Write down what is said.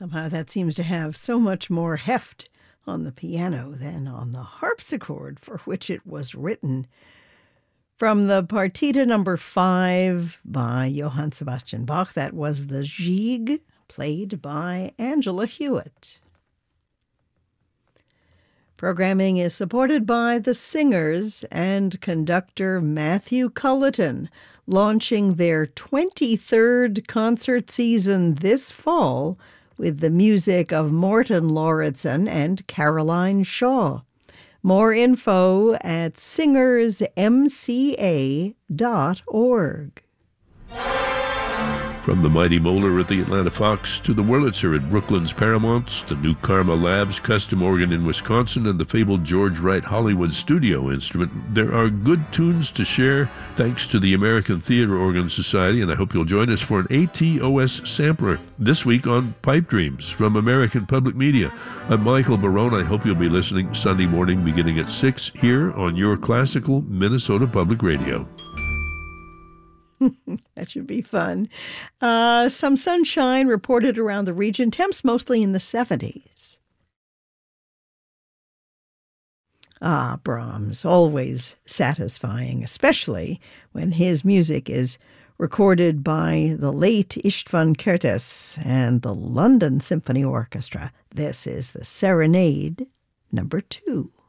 Somehow that seems to have so much more heft on the piano than on the harpsichord for which it was written. From the Partita number 5 by Johann Sebastian Bach, that was the Gigue, played by Angela Hewitt. Programming is supported by the singers and conductor Matthew Culleton, launching their 23rd concert season this fall with the music of Morten Lauritsen and Caroline Shaw. More info at singersmca.org. From the Mighty Moeller at the Atlanta Fox to the Wurlitzer at Brooklyn's Paramount, to New Karma Labs custom organ in Wisconsin, and the fabled George Wright Hollywood studio instrument, there are good tunes to share thanks to the American Theater Organ Society, and I hope you'll join us for an ATOS sampler this week on Pipe Dreams from American Public Media. I'm Michael Barone. I hope you'll be listening Sunday morning beginning at 6 here on your classical Minnesota Public Radio. That should be fun. Some sunshine reported around the region. Temps mostly in the 70s. Brahms, always satisfying, especially when his music is recorded by the late István Kertész and the London Symphony Orchestra. This is the Serenade number 2.